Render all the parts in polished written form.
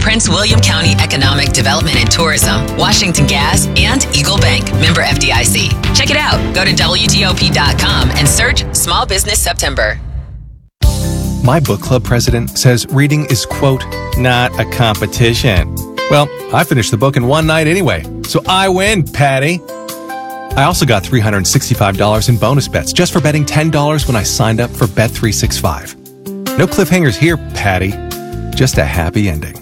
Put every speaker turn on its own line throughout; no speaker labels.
Prince William County Economic Development and Tourism, Washington Gas, and Eagle Bank, member FDIC. Check it out. Go to WTOP.com and search Small Business September.
My book club president says reading is, quote, not a competition. Well, I finished the book in one night anyway, so I win, Patty. I also got $365 in bonus bets just for betting $10 when I signed up for Bet365. No cliffhangers here, Patty. Just a happy ending.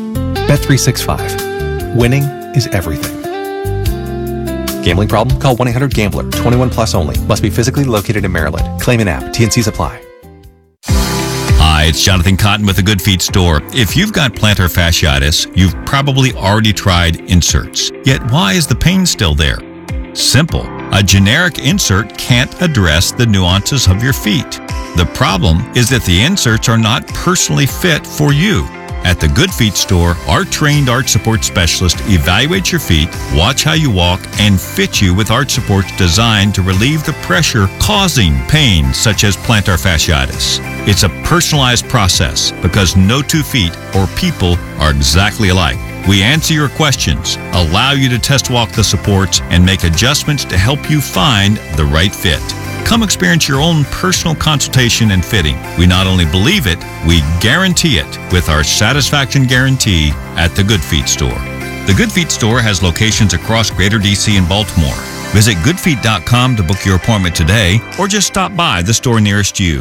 Bet365. Winning is everything. Gambling problem? Call 1-800-GAMBLER. 21 plus only. Must be physically located in Maryland. Claim an app. T&Cs apply.
Hi, it's Jonathan Cotton with the Good Feet Store. If you've got plantar fasciitis, you've probably already tried inserts. Yet why is the pain still there? Simple. A generic insert can't address the nuances of your feet. The problem is that the inserts are not personally fit for you. At the Good Feet Store, our trained arch support specialist evaluates your feet, watch how you walk, and fit you with arch supports designed to relieve the pressure causing pain such as plantar fasciitis. It's a personalized process because no two feet or people are exactly alike. We answer your questions, allow you to test walk the supports, and make adjustments to help you find the right fit. Come experience your own personal consultation and fitting. We not only believe it, we guarantee it with our satisfaction guarantee at the Good Feet Store. The Good Feet Store has locations across Greater DC and Baltimore. Visit goodfeet.com to book your appointment today or just stop by the store nearest you.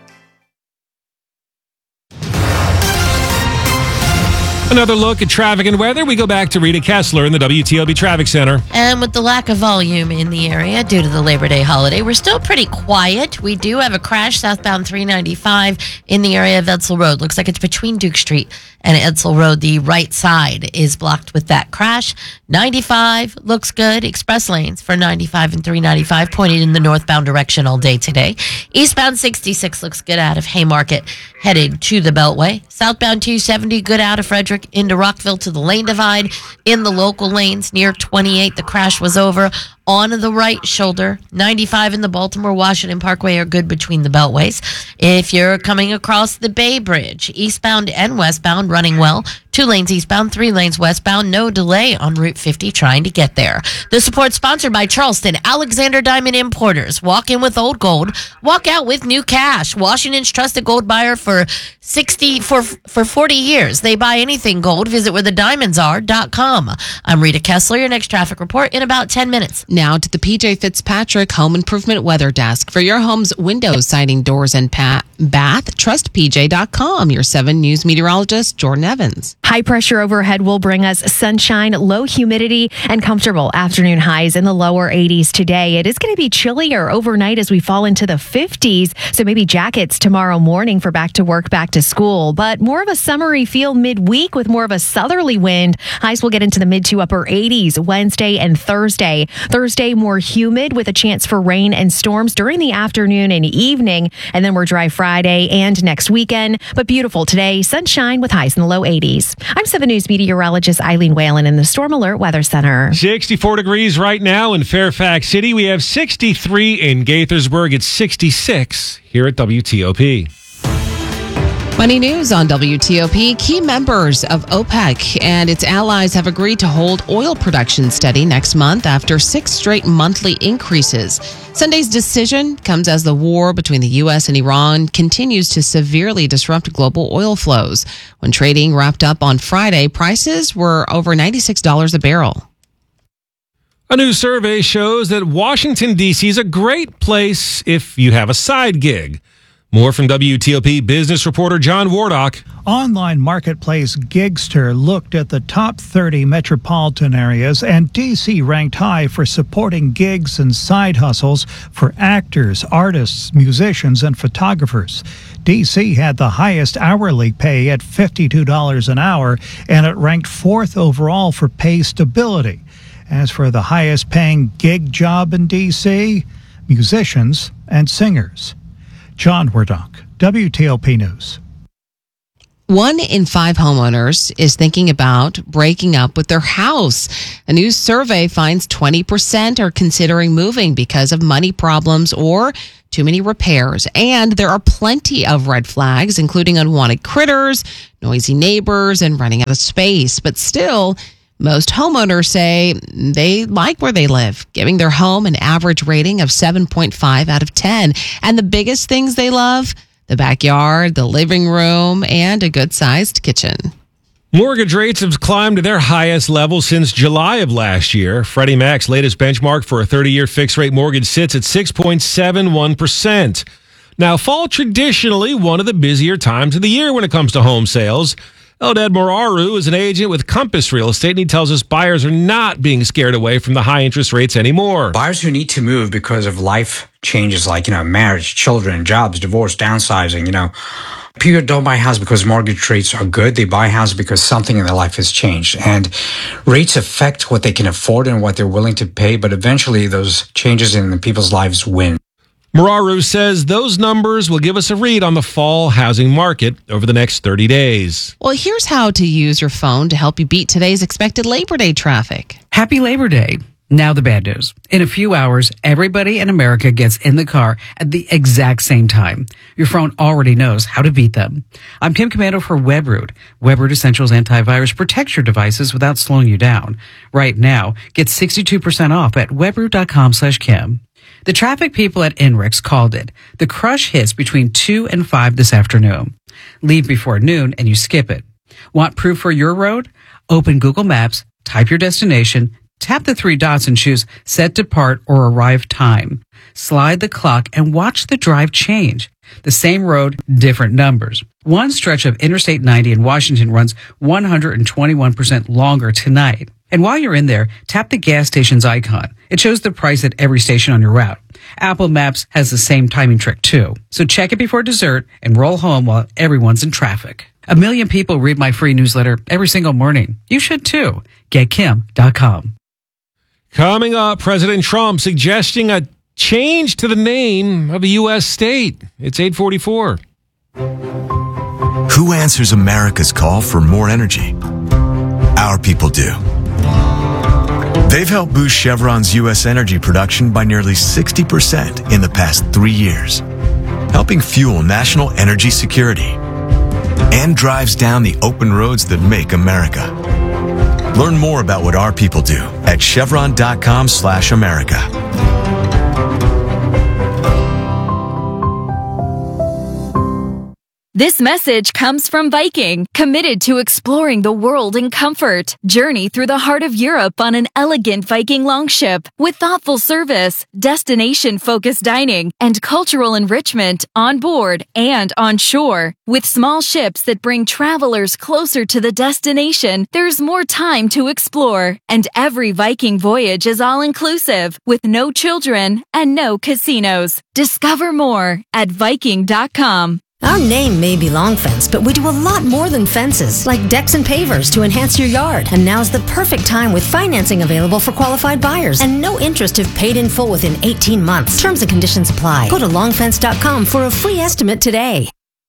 Another look at traffic and weather. We go back to Rita Kessler in the WTOP Traffic Center.
And with the lack of volume in the area due to the Labor Day holiday, we're still pretty quiet. We do have a crash southbound 395 in the area of Edsel Road. Looks like it's between Duke Street and Edsel Road. The right side is blocked with that crash. 95 looks good. Express lanes for 95 and 395 pointed in the northbound direction all day today. Eastbound 66 looks good out of Haymarket headed to the Beltway. Southbound 270 good out of Frederick into Rockville to the lane divide. In the local lanes near 28, the crash was over on the right shoulder. 95 in the Baltimore-Washington Parkway are good between the beltways. If you're coming across the Bay Bridge, eastbound and westbound running well. 2 lanes eastbound, 3 lanes westbound. No delay on Route 50 trying to get there. The support sponsored by Charleston Alexander Diamond Importers. Walk in with old gold. Walk out with new cash. Washington's trusted gold buyer for 40 years. They buy anything gold. Visit where the diamonds are.com. I'm Rita Kessler. Your next traffic report in about 10 minutes.
Now to the PJ Fitzpatrick Home Improvement Weather Desk. For your home's windows, siding, doors, and bath, trust PJ.com. Your 7 News meteorologist, Jordan Evans.
High pressure overhead will bring us sunshine, low humidity, and comfortable afternoon highs in the lower 80s today. It is going to be chillier overnight as we fall into the 50s, so maybe jackets tomorrow morning for back to work, back to school. But more of a summery feel midweek with more of a southerly wind. Highs will get into the mid to upper 80s Wednesday and Thursday. Thursday, more humid with a chance for rain and storms during the afternoon and evening. And then we're dry Friday and next weekend. But beautiful today, sunshine with highs in the low 80s. I'm 7 News meteorologist Eileen Whalen in the Storm Alert Weather Center.
64 degrees right now in Fairfax City. We have 63 in Gaithersburg. It's 66 here at WTOP.
Money news on WTOP. Key members of OPEC and its allies have agreed to hold oil production steady next month after 6 straight monthly increases. Sunday's decision comes as the war between the U.S. and Iran continues to severely disrupt global oil flows. When trading wrapped up on Friday, prices were over $96 a barrel.
A new survey shows that Washington, D.C. is a great place if you have a side gig. More from WTOP business reporter John Wardock.
Online marketplace Gigster looked at the top 30 metropolitan areas, and D.C. ranked high for supporting gigs and side hustles for actors, artists, musicians, and photographers. D.C. had the highest hourly pay at $52 an hour, and it ranked 4th overall for pay stability. As for the highest paying gig job in D.C., musicians and singers. John Wardock, WTOP News.
1 in 5 homeowners is thinking about breaking up with their house. A new survey finds 20% are considering moving because of money problems or too many repairs. And there are plenty of red flags, including unwanted critters, noisy neighbors, and running out of space. But still, most homeowners say they like where they live, giving their home an average rating of 7.5 out of 10. And the biggest things they love: the backyard, the living room, and a good-sized kitchen.
Mortgage rates have climbed to their highest level since July of last year. Freddie Mac's latest benchmark for a 30-year fixed-rate mortgage sits at 6.71%. Now, fall traditionally one of the busier times of the year when it comes to home sales. Eldad Moraru is an agent with Compass Real Estate, and he tells us buyers are not being scared away from the high interest rates anymore.
Buyers who need to move because of life changes like, marriage, children, jobs, divorce, downsizing, People don't buy a house because mortgage rates are good. They buy a house because something in their life has changed. And rates affect what they can afford and what they're willing to pay, but eventually those changes in people's lives win.
Moraru says those numbers will give us a read on the fall housing market over the next 30 days.
Well, here's how to use your phone to help you beat today's expected Labor Day traffic.
Happy Labor Day. Now the bad news. In a few hours, everybody in America gets in the car at the exact same time. Your phone already knows how to beat them. I'm Kim Commando for WebRoot. WebRoot Essentials Antivirus protects your devices without slowing you down. Right now, get 62% off at webroot.com/Kim. The traffic people at NREX called it. The crush hits between 2 and 5 this afternoon. Leave before noon and you skip it. Want proof for your road? Open Google Maps, type your destination, tap the 3 dots and choose Set Depart or Arrive Time. Slide the clock and watch the drive change. The same road, different numbers. One stretch of Interstate 90 in Washington runs 121% longer tonight. And while you're in there, tap the gas station's icon. It shows the price at every station on your route. Apple Maps has the same timing trick too. So check it before dessert and roll home while everyone's in traffic. 1 million people read my free newsletter every single morning. You should too. GetKim.com.
Coming up, President Trump suggesting a change to the name of a U.S. state. It's 8:44.
Who answers America's call for more energy? Our people do. They've helped boost Chevron's U.S. energy production by nearly 60% in the past 3 years, helping fuel national energy security, and drives down the open roads that make America. Learn more about what our people do at chevron.com/America.
This message comes from Viking, committed to exploring the world in comfort. Journey through the heart of Europe on an elegant Viking longship with thoughtful service, destination-focused dining, and cultural enrichment on board and on shore. With small ships that bring travelers closer to the destination, there's more time to explore. And every Viking voyage is all-inclusive, with no children and no casinos. Discover more at Viking.com.
Our name may be Long Fence, but we do a lot more than fences, like decks and pavers to enhance your yard. And now's the perfect time with financing available for qualified buyers and no interest if paid in full within 18 months. Terms and conditions apply. Go to longfence.com for a free estimate today.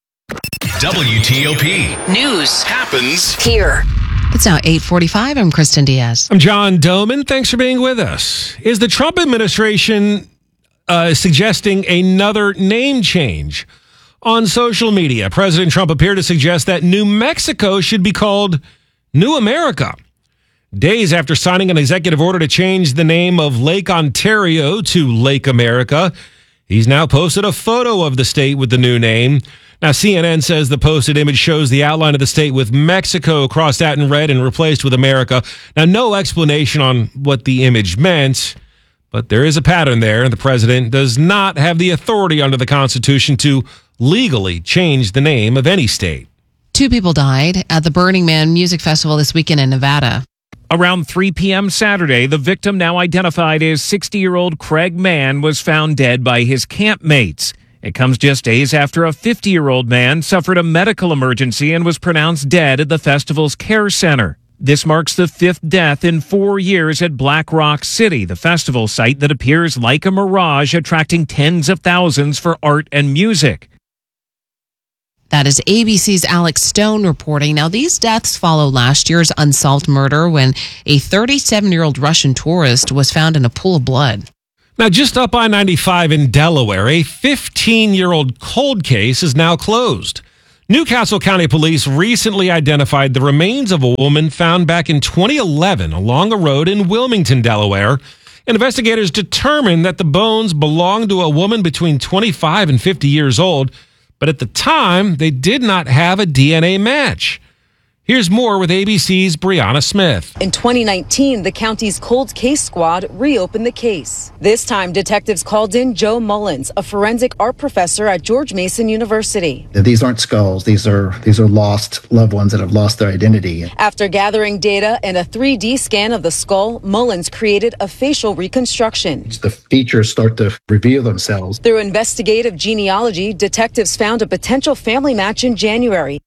WTOP.
News
happens
here.
It's now 8:45. I'm Kristen Diaz.
I'm John Doman. Thanks for being with us. Is the Trump administration suggesting another name change? On social media, President Trump appeared to suggest that New Mexico should be called New America. Days after signing an executive order to change the name of Lake Ontario to Lake America, he's now posted a photo of the state with the new name. Now, CNN says the posted image shows the outline of the state with Mexico crossed out in red and replaced with America. Now, no explanation on what the image meant, but there is a pattern there. The president does not have the authority under the Constitution to legally change the name of any state.
2 people died at the Burning Man Music Festival this weekend in Nevada.
Around 3 p.m. Saturday, the victim, now identified as 60-year-old Craig Mann, was found dead by his campmates. It comes just days after a 50-year-old man suffered a medical emergency and was pronounced dead at the festival's care center. This marks the 5th death in 4 years at Black Rock City, the festival site that appears like a mirage, attracting tens of thousands for art and music.
That is ABC's Alex Stone reporting. Now, these deaths follow last year's unsolved murder when a 37-year-old Russian tourist was found in a pool of blood.
Now, just up I-95 in Delaware, a 15-year-old cold case is now closed. Newcastle County Police recently identified the remains of a woman found back in 2011 along a road in Wilmington, Delaware. Investigators determined that the bones belonged to a woman between 25 and 50 years old, but at the time, they did not have a DNA match. Here's more with ABC's Brianna Smith.
In 2019, the county's cold case squad reopened the case. This time, detectives called in Joe Mullins, a forensic art professor at George Mason University.
These aren't skulls. These are lost loved ones that have lost their identity.
After gathering data and a 3D scan of the skull, Mullins created a facial reconstruction.
The features start to reveal themselves.
Through investigative genealogy, detectives found a potential family match in January.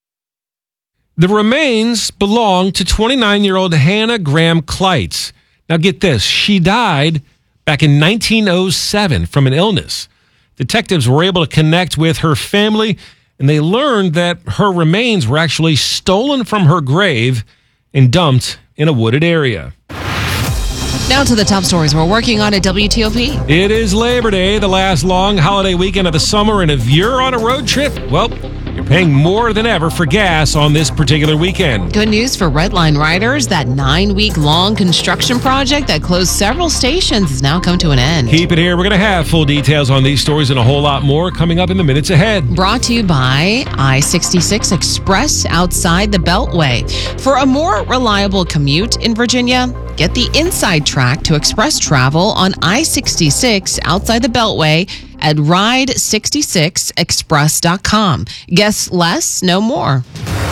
The remains belong to 29-year-old Hannah Graham Kleitz. Now get this, she died back in 1907 from an illness. Detectives were able to connect with her family, and they learned that her remains were actually stolen from her grave and dumped in a wooded area.
Now to the top stories we're working on at WTOP.
It is Labor Day, the last long holiday weekend of the summer, and if you're on a road trip, well, you're paying more than ever for gas on this particular weekend.
Good news for Red Line riders. That 9-week-long construction project that closed several stations has now come to an end.
Keep it here. We're going to have full details on these stories and a whole lot more coming up in the minutes ahead.
Brought to you by I-66 Express outside the Beltway. For a more reliable commute in Virginia, get the inside track to express travel on I-66 outside the Beltway at ride66express.com. Guess less, no more.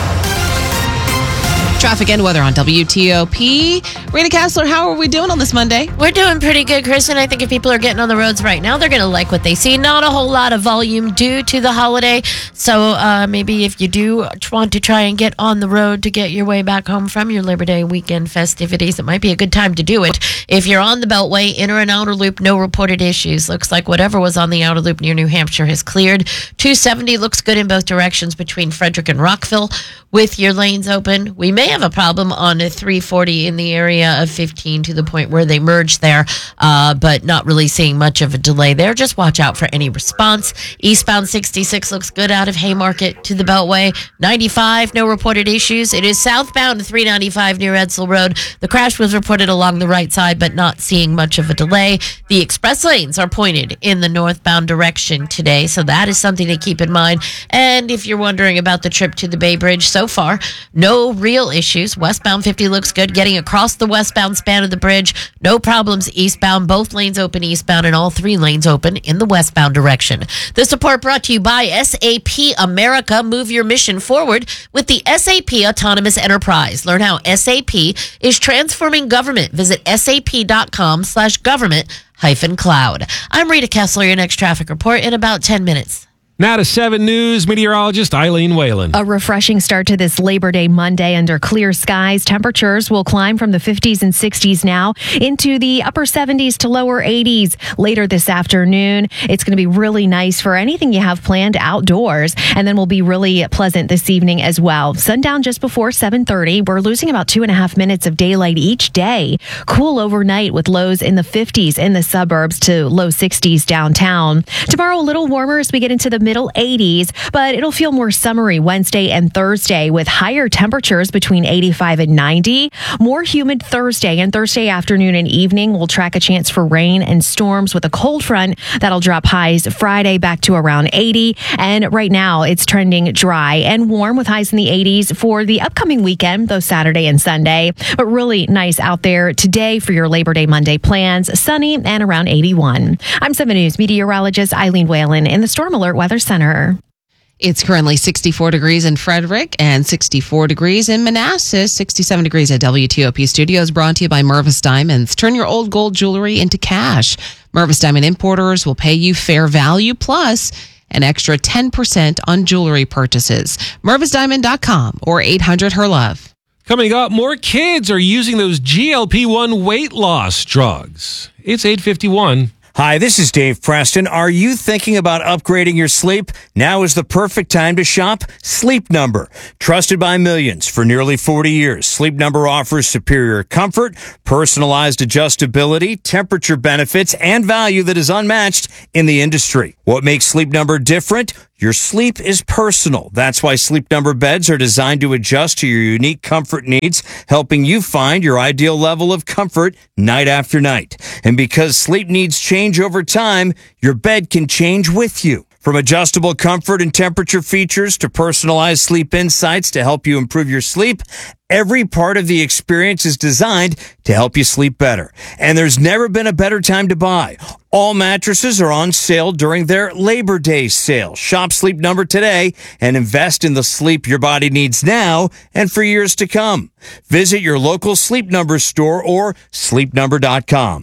Traffic and weather on WTOP. Rena Kessler, how are we doing on this Monday?
We're doing pretty good, Kristen. I think if people are getting on the roads right now, they're going to like what they see. Not a whole lot of volume due to the holiday. So maybe if you do want to try and get on the road to get your way back home from your Labor Day weekend festivities, it might be a good time to do it. If you're on the Beltway, inner and outer loop, no reported issues. Looks like whatever was on the outer loop near New Hampshire has cleared. 270 looks good in both directions between Frederick and Rockville with your lanes open. We may have a problem on 340 in the area of 15 to the point where they merge there, but not really seeing much of a delay there. Just watch out for any response. Eastbound 66 looks good out of Haymarket to the Beltway. 95, no reported issues. It is southbound 395 near Edsel Road. The crash was reported along the right side, but not seeing much of a delay. The express lanes are pointed in the northbound direction today, so that is something to keep in mind. And if you're wondering about the trip to the Bay Bridge, so far, no real issues. Westbound 50 looks good. Getting across the westbound span of the bridge, no problems eastbound. Both lanes open eastbound and all 3 lanes open in the westbound direction. This report brought to you by SAP America. Move your mission forward with the SAP Autonomous Enterprise. Learn how SAP is transforming government. Visit sap.com/government-cloud. I'm Rita Kessler, your next traffic report in about 10 minutes.
Now to 7 News meteorologist Eileen Whalen.
A refreshing start to this Labor Day Monday under clear skies. Temperatures will climb from the 50s and 60s now into the upper 70s to lower 80s later this afternoon. It's going to be really nice for anything you have planned outdoors, and then will be really pleasant this evening as well. Sundown just before 7:30. We're losing about 2.5 minutes of daylight each day. Cool overnight with lows in the 50s in the suburbs to low 60s downtown. Tomorrow a little warmer as we get into the middle 80s, but it'll feel more summery Wednesday and Thursday with higher temperatures between 85 and 90. More humid Thursday, and Thursday afternoon and evening we'll track a chance for rain and storms with a cold front that'll drop highs Friday back to around 80. And right now it's trending dry and warm with highs in the 80s for the upcoming weekend, though Saturday and Sunday. But really nice out there today for your Labor Day Monday plans. Sunny and around 81. I'm 7 News meteorologist Eileen Whalen in the Storm Alert Weather Center.
It's currently 64 degrees in Frederick and 64 degrees in Manassas, 67 degrees at WTOP Studios, brought to you by Mervis Diamonds. Turn your old gold jewelry into cash. Mervis Diamond Importers will pay you fair value plus an extra 10% on jewelry purchases. MervisDiamond.com or 800-HER-LOVE.
Coming up, more kids are using those GLP-1 weight loss drugs. It's 8:51.
Hi, this is Dave Preston. Are you thinking about upgrading your sleep? Now is the perfect time to shop Sleep Number. Trusted by millions for nearly 40 years, Sleep Number offers superior comfort, personalized adjustability, temperature benefits, and value that is unmatched in the industry. What makes Sleep Number different? Your sleep is personal. That's why Sleep Number beds are designed to adjust to your unique comfort needs, helping you find your ideal level of comfort night after night. And because sleep needs change over time, your bed can change with you. From adjustable comfort and temperature features to personalized sleep insights to help you improve your sleep, every part of the experience is designed to help you sleep better. And there's never been a better time to buy. All mattresses are on sale during their Labor Day sale. Shop Sleep Number today and invest in the sleep your body needs now and for years to come. Visit your local Sleep Number store or sleepnumber.com.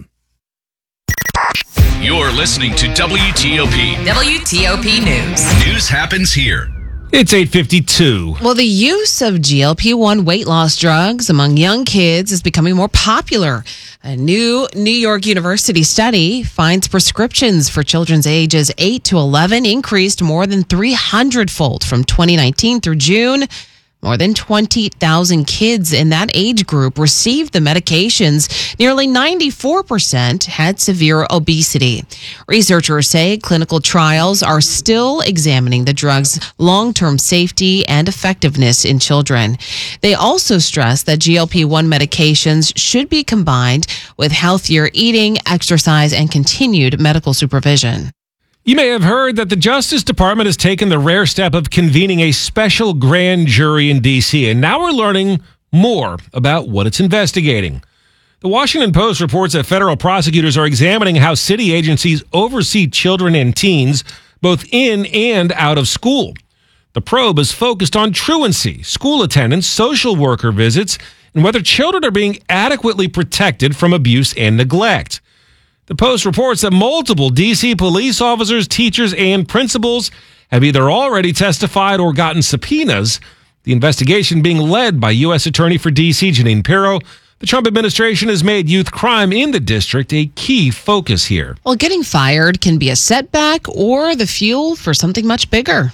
You're listening to WTOP.
WTOP News.
News happens here.
It's 8:52.
Well, the use of GLP-1 weight loss drugs among young kids is becoming more popular. A new New York University study finds prescriptions for children's ages 8 to 11 increased more than 300-fold from 2019 through June. More than 20,000 kids in that age group received the medications. Nearly 94% had severe obesity. Researchers say clinical trials are still examining the drug's long-term safety and effectiveness in children. They also stress that GLP-1 medications should be combined with healthier eating, exercise, and continued medical supervision.
You may have heard that the Justice Department has taken the rare step of convening a special grand jury in D.C., and now we're learning more about what it's investigating. The Washington Post reports that federal prosecutors are examining how city agencies oversee children and teens, both in and out of school. The probe is focused on truancy, school attendance, social worker visits, and whether children are being adequately protected from abuse and neglect. The Post reports that multiple D.C. police officers, teachers, and principals have either already testified or gotten subpoenas, the investigation being led by U.S. Attorney for D.C. Jeanine Pirro. The Trump administration has made youth crime in the district a key focus here.
Well, getting fired can be a setback or the fuel for something much bigger.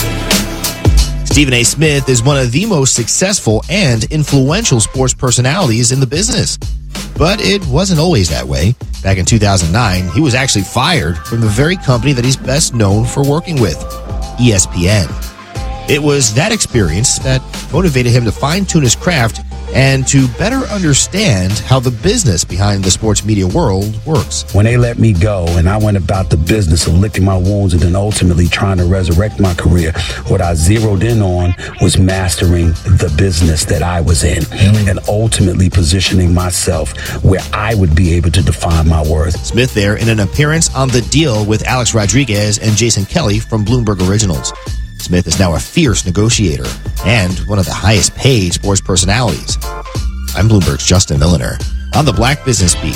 Stephen A. Smith is one of the most successful and influential sports personalities in the business. But it wasn't always that way. Back in 2009, he was actually fired from the very company that he's best known for working with, ESPN. It was that experience that motivated him to fine-tune his craft and to better understand how the business behind the sports media world works.
When they let me go and I went about the business of licking my wounds and then ultimately trying to resurrect my career, what I zeroed in on was mastering the business that I was in and ultimately positioning myself where I would be able to define my worth.
Smith there in an appearance on The Deal with Alex Rodriguez and Jason Kelly from Bloomberg Originals. Smith is now a fierce negotiator and one of the highest paid sports personalities. I'm Bloomberg's Justin Milliner on the Black Business Beat.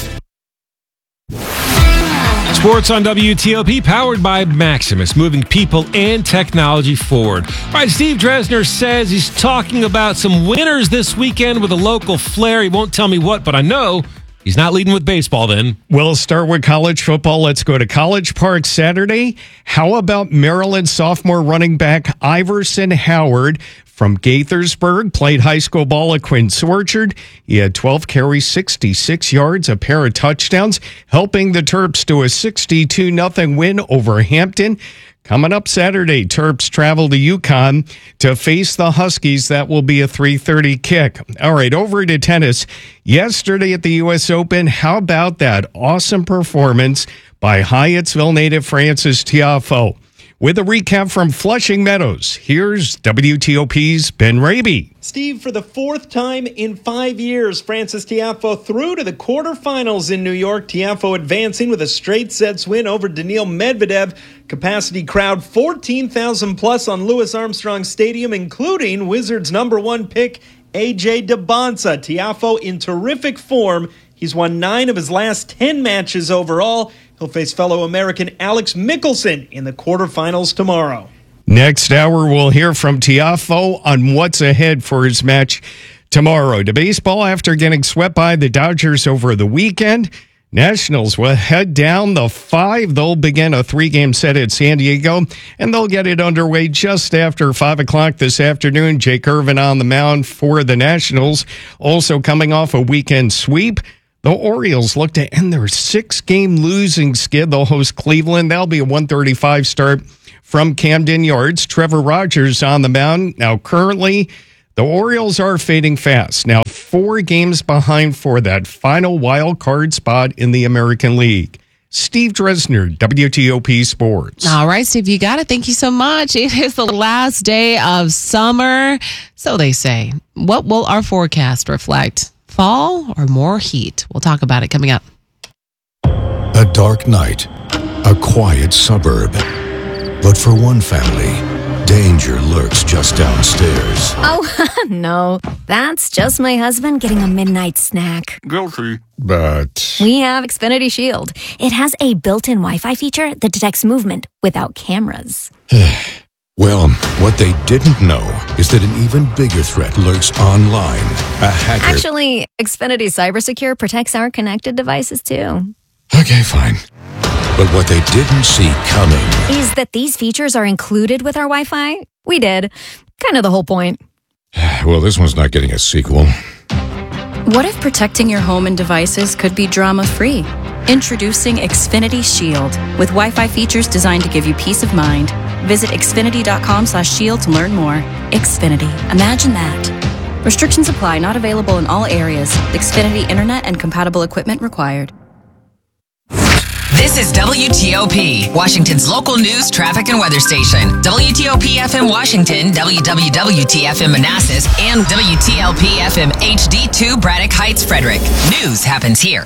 Sports on WTOP, powered by Maximus, moving people and technology forward. All right, Steve Dresner says he's talking about some winners this weekend with a local flair. He won't tell me what, but I know he's not leading with baseball then.
We'll start with college football. Let's go to College Park Saturday. How about Maryland sophomore running back Iverson Howard from Gaithersburg? Played high school ball at Quince Orchard. He had 12 carries, 66 yards, a pair of touchdowns, helping the Terps to a 62-0 win over Hampton. Coming up Saturday, Terps travel to UConn to face the Huskies. That will be a 3:30 kick. All right, over to tennis. Yesterday at the U.S. Open, how about that awesome performance by Hyattsville native Frances Tiafoe? With a recap from Flushing Meadows, here's WTOP's Ben Raby.
Steve, for the fourth time in 5 years, Frances Tiafoe through to the quarterfinals in New York. Tiafoe advancing with a straight sets win over Daniil Medvedev. Capacity crowd 14,000 plus on Louis Armstrong Stadium, including Wizards #1 pick AJ Debonsa. Tiafoe in terrific form. He's won 9 of his last 10 matches overall. He'll face fellow American Alex Mickelson in the quarterfinals tomorrow.
Next hour, we'll hear from Tiafoe on what's ahead for his match tomorrow. To baseball, after getting swept by the Dodgers over the weekend, Nationals will head down the 5. They'll begin a 3-game set at San Diego, and they'll get it underway just after 5 o'clock this afternoon. Jake Irvin on the mound for the Nationals. Also coming off a weekend sweep, the Orioles look to end their 6-game losing skid. They'll host Cleveland. That'll be a 1:35 start from Camden Yards. Trevor Rogers on the mound. Now, currently, the Orioles are fading fast. Now, 4 games behind for that final wild card spot in the American League. Steve Dresner, WTOP Sports.
All right, Steve, you got it. Thank you so much. It is the last day of summer. So they say. What will our forecast reflect? Fall or more heat? We'll talk about it coming up.
A dark night, a quiet suburb. But for one family, danger lurks just downstairs.
Oh, no. That's just my husband getting a midnight snack.
Guilty. But
We have Xfinity Shield. It has a built-in Wi-Fi feature that detects movement without cameras.
well, what they didn't know is that an even bigger threat lurks online. A hacker.
Actually, Xfinity CyberSecure protects our connected devices, too.
Okay, fine. But what they didn't see coming
Is that these features are included with our Wi-Fi? We did. Kind of the whole point.
Well, this one's not getting a sequel.
What if protecting your home and devices could be drama-free? Introducing Xfinity Shield with Wi-Fi features designed to give you peace of mind. Visit xfinity.com/shield to learn more. Xfinity. Imagine that. Restrictions apply. Not available in all areas. Xfinity Internet and compatible equipment required.
This is WTOP, Washington's local news, traffic, and weather station. WTOP FM Washington, WWWT FM Manassas, and WTLP FM HD2 Braddock Heights, Frederick. News happens here.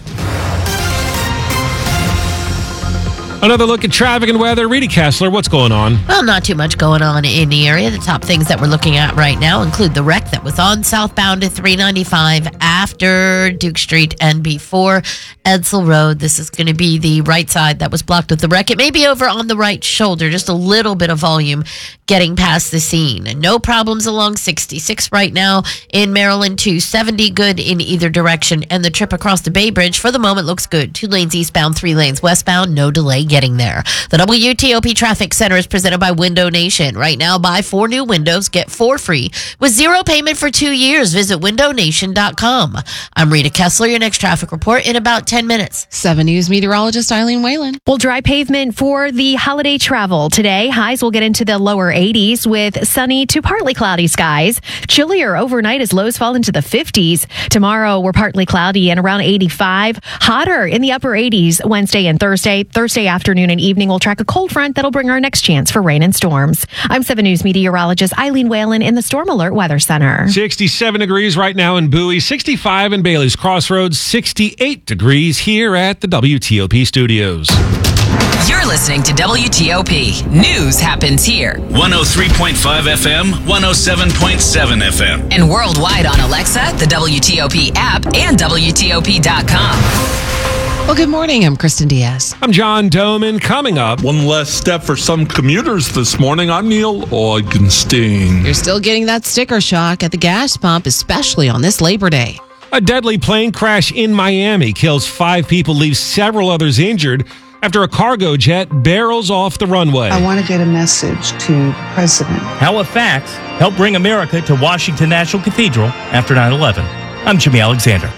Another look at traffic and weather. Reedy Kessler, what's going on?
Well, not too much going on in the area. The top things that we're looking at right now include the wreck that was on southbound at 395 after Duke Street and before Edsel Road. This is going to be the right side that was blocked with the wreck. It may be over on the right shoulder, just a little bit of volume getting past the scene. No problems along 66 right now in Maryland, 270 good in either direction. And the trip across the Bay Bridge for the moment looks good. 2 lanes eastbound, 3 lanes westbound, no delay getting there. The WTOP Traffic Center is presented by Window Nation. Right now, buy 4 new windows, get 4 free with 0 payment for 2 years. Visit windownation.com. I'm Rita Kessler, your next traffic report in about 10 minutes.
7 News meteorologist Eileen Whalen.
Well, dry pavement for the holiday travel today. Highs will get into the lower 80s with sunny to partly cloudy skies. Chillier overnight as lows fall into the 50s. Tomorrow, we're partly cloudy and around 85. Hotter in the upper 80s Wednesday and Thursday. Thursday afternoon and evening, we'll track a cold front that'll bring our next chance for rain and storms. I'm 7 News meteorologist Eileen Whalen in the Storm Alert Weather Center.
67 degrees right now in Bowie, 65 in Bailey's Crossroads, 68 degrees here at the WTOP studios.
You're listening to WTOP. News happens here.
103.5 FM, 107.7 FM.
And worldwide on Alexa, the WTOP app, and WTOP.com.
Well, good morning. I'm Kristen Diaz.
I'm John Doman. Coming up,
one less step for some commuters this morning. I'm Neil Augenstein.
You're still getting that sticker shock at the gas pump, especially on this Labor Day.
A deadly plane crash in Miami kills 5 people, leaves several others injured after a cargo jet barrels off the runway.
I want to get a message to the president.
How a fax helped bring America to Washington National Cathedral after 9/11. I'm Jimmy Alexander.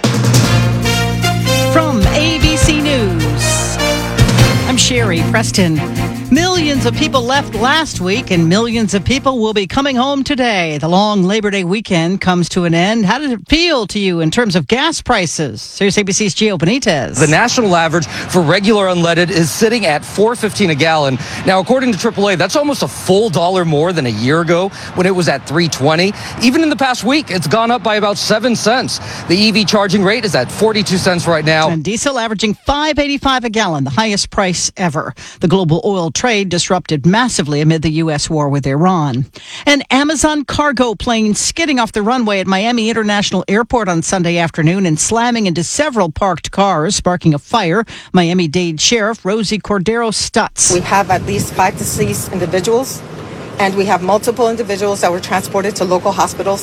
From ABC News, I'm Sherry Preston. Millions of people left last week and millions of people will be coming home today. The long Labor Day weekend comes to an end. How did it feel to you in terms of gas prices? Sirius ABC's Gio Benitez.
The national average for regular unleaded is sitting at $4.15 a gallon. Now, according to AAA, that's almost a full $1 more than a year ago when it was at $3.20. Even in the past week, it's gone up by about 7 cents. The EV charging rate is at 42 cents right now.
And diesel averaging $5.85 a gallon, the highest price ever. The global oil trade disrupted massively amid the U.S. war with Iran. An Amazon cargo plane skidding off the runway at Miami International Airport on Sunday afternoon and slamming into several parked cars, sparking a fire. Miami-Dade Sheriff Rosie Cordero Stutz.
We have at least 5 deceased individuals, and we have multiple individuals that were transported to local hospitals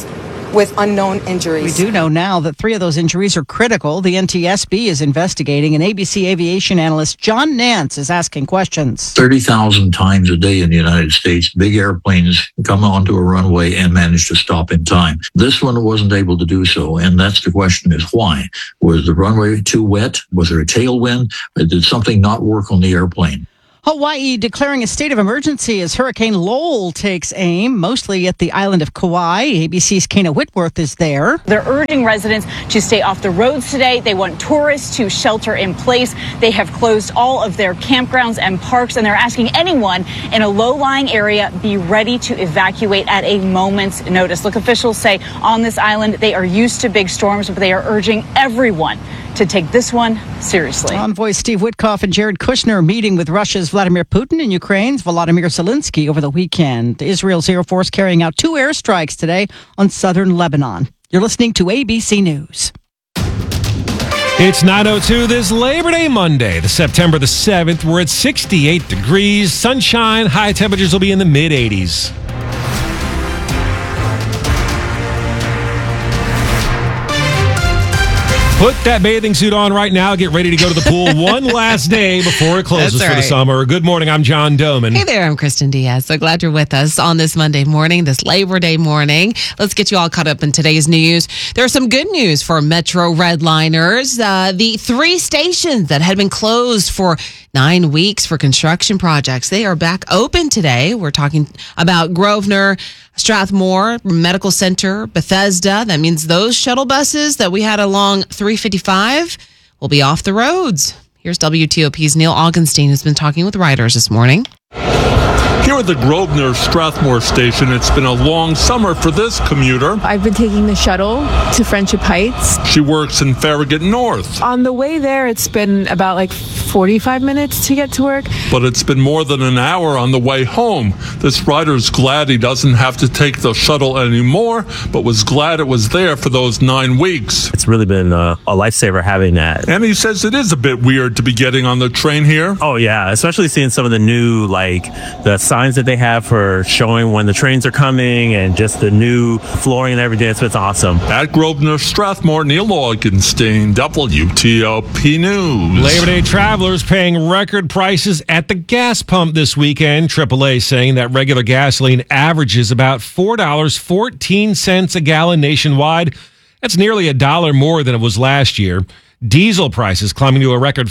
with unknown injuries.
We do know now that 3 of those injuries are critical. The NTSB is investigating, and ABC aviation analyst John Nance is asking questions.
30,000 times a day in the United States, big airplanes come onto a runway and manage to stop in time. This one wasn't able to do so, and that's the question is why? Was the runway too wet? Was there a tailwind? Did something not work on the airplane?
Hawaii declaring a state of emergency as Hurricane Lowell takes aim, mostly at the island of Kauai. ABC's Kana Whitworth is there.
They're urging residents to stay off the roads today. They want tourists to shelter in place. They have closed all of their campgrounds and parks, and they're asking anyone in a low-lying area be ready to evacuate at a moment's notice. Look, officials say on this island they are used to big storms, but they are urging everyone to take this one seriously.
Envoy Steve Witkoff and Jared Kushner meeting with Russia's Vladimir Putin and Ukraine's Volodymyr Zelensky over the weekend. Israel's Air Force carrying out 2 airstrikes today on southern Lebanon. You're listening to ABC News.
It's 9:02 this Labor Day Monday, the September the 7th. We're at 68 degrees, sunshine, high temperatures will be in the mid-80s. Put that bathing suit on right now. Get ready to go to the pool one last day before it closes for the summer. Good morning. I'm John Doman.
Hey there. I'm Kristen Diaz. So glad you're with us on this Monday morning, this Labor Day morning. Let's get you all caught up in today's news. There's some good news for Metro Redliners. The 3 stations that had been closed for 9 weeks for construction projects, they are back open today. We're talking about Grosvenor, Strathmore Medical Center, Bethesda. That means those shuttle buses that we had along 355 will be off the roads. Here's WTOP's Neil Augenstein, who's been talking with riders this morning.
Here at the Grosvenor Strathmore station, it's been a long summer for this commuter.
I've been taking the shuttle to Friendship Heights.
She works in Farragut North.
On the way there, it's been about 45 minutes to get to work.
But it's been more than an hour on the way home. This rider's glad he doesn't have to take the shuttle anymore, but was glad it was there for those 9 weeks.
It's really been a lifesaver having that.
And he says it is a bit weird to be getting on the train here.
Oh, yeah, especially seeing some of the new, the signs that they have for showing when the trains are coming and just the new flooring and everything. It's awesome.
At Grosvenor Strathmore, Neil Augenstein, WTOP News.
Labor Day travelers paying record prices at the gas pump this weekend. AAA saying that regular gasoline averages about $4.14 a gallon nationwide. That's nearly $1 more than it was last year. Diesel prices climbing to a record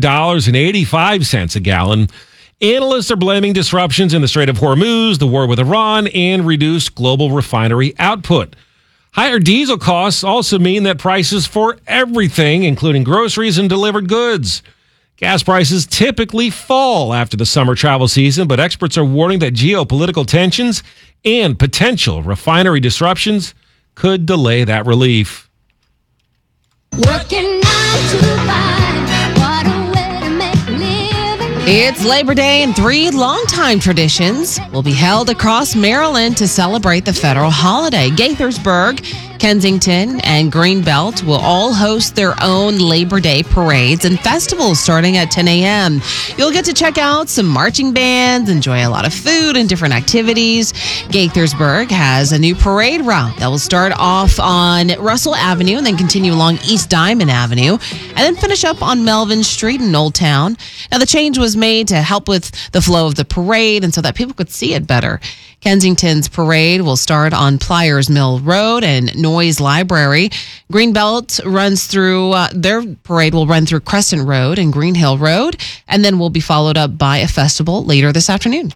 $5.85 a gallon. Analysts are blaming disruptions in the Strait of Hormuz, the war with Iran, and reduced global refinery output. Higher diesel costs also mean that prices for everything, including groceries and delivered goods. Gas prices typically fall after the summer travel season, but experts are warning that geopolitical tensions and potential refinery disruptions could delay that relief.
Working 9 to 5, what a way to make a living.
It's Labor Day, and 3 longtime traditions will be held across Maryland to celebrate the federal holiday. Gaithersburg, Kensington, and Greenbelt will all host their own Labor Day parades and festivals starting at 10 a.m. You'll get to check out some marching bands, enjoy a lot of food and different activities. Gaithersburg has a new parade route that will start off on Russell Avenue and then continue along East Diamond Avenue and then finish up on Melvin Street in Old Town. Now, the change was made to help with the flow of the parade and so that people could see it better. Kensington's parade will start on Pliers Mill Road and Noyes Library. Greenbelt runs through, their parade will run through Crescent Road and Green Hill Road, and then will be followed up by a festival later this afternoon.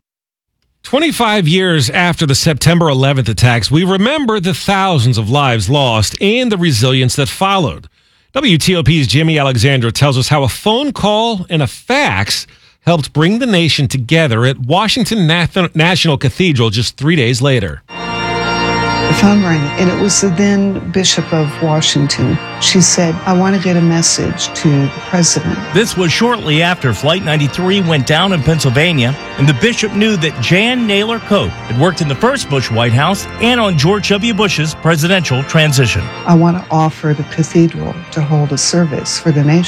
25 years after the September 11th attacks, we remember the thousands of lives lost and the resilience that followed. WTOP's Jimmy Alexandra tells us how a phone call and a fax helped bring the nation together at Washington National Cathedral just 3 days later.
The phone rang, and it was the then Bishop of Washington. She said, I want to get a message to the president.
This was shortly after Flight 93 went down in Pennsylvania, and the bishop knew that Jan Naylor Cope had worked in the first Bush White House and on George W. Bush's presidential transition.
I want to offer the cathedral to hold a service for the nation.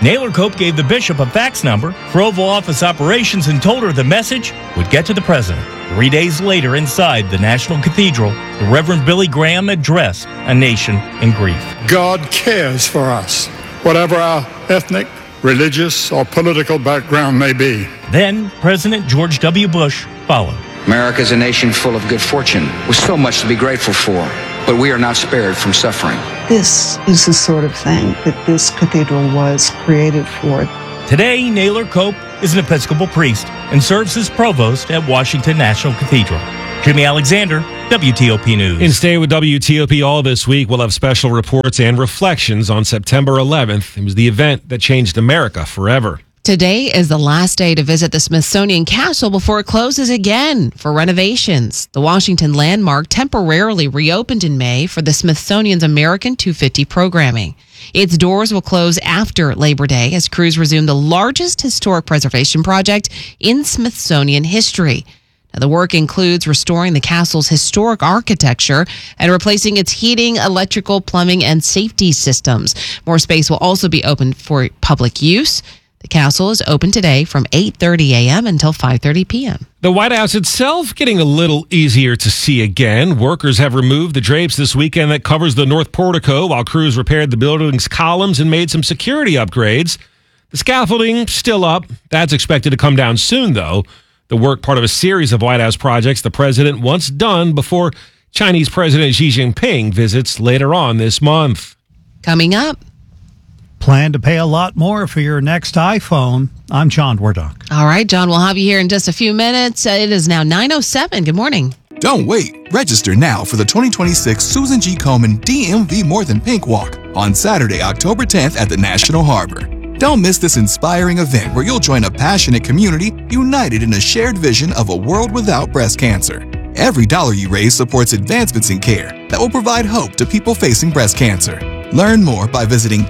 Naylor Cope gave the bishop a fax number for Oval Office operations and told her the message would get to the president. 3 days later, inside the National Cathedral, the Reverend Billy Graham addressed a nation in grief.
God cares for us, whatever our ethnic, religious, or political background may be.
Then President George W. Bush followed.
America is a nation full of good fortune, with so much to be grateful for, but we are not spared from suffering.
This is the sort of thing that this cathedral was created for.
Today, Naylor Cope is an Episcopal priest and serves as provost at Washington National Cathedral. Jimmy Alexander, WTOP News.
And stay with WTOP all this week. We'll have special reports and reflections on September 11th. It was the event that changed America forever.
Today is the last day to visit the Smithsonian Castle before it closes again for renovations. The Washington landmark temporarily reopened in May for the Smithsonian's American 250 programming. Its doors will close after Labor Day as crews resume the largest historic preservation project in Smithsonian history. Now, the work includes restoring the castle's historic architecture and replacing its heating, electrical, plumbing, and safety systems. More space will also be open for public use. The castle is open today from 8:30 a.m. until 5:30 p.m.
The White House itself getting a little easier to see again. Workers have removed the drapes this weekend that covers the north portico while crews repaired the building's columns and made some security upgrades. The scaffolding still up. That's expected to come down soon, though. The work part of a series of White House projects the president wants done before Chinese President Xi Jinping visits later on this month.
Coming up.
Plan to pay a lot more for your next iPhone. I'm John Wardock.
All right, John, we'll have you here in just a few minutes. It is now 9:07. Good morning.
Don't wait. Register now for the 2026 Susan G. Komen DMV More Than Pink Walk on Saturday, October 10th at the National Harbor. Don't miss this inspiring event where you'll join a passionate community united in a shared vision of a world without breast cancer. Every dollar you raise supports advancements in care that will provide hope to people facing breast cancer. Learn more by visiting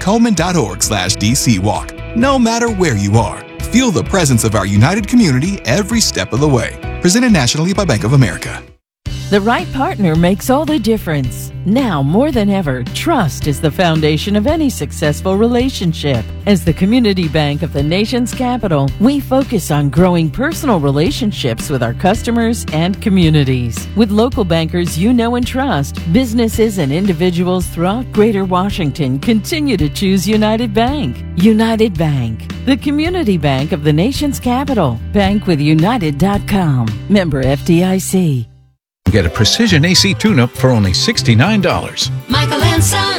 Komen.org/DCWalk. No matter where you are, feel the presence of our united community every step of the way. Presented nationally by Bank of America.
The right partner makes all the difference. Now more than ever, trust is the foundation of any successful relationship. As the community bank of the nation's capital, we focus on growing personal relationships with our customers and communities. With local bankers you know and trust, businesses and individuals throughout Greater Washington continue to choose United Bank. United Bank, the community bank of the nation's capital. Bankwithunited.com. Member FDIC.
Get a precision AC tune-up for only $69.
Michael and Son.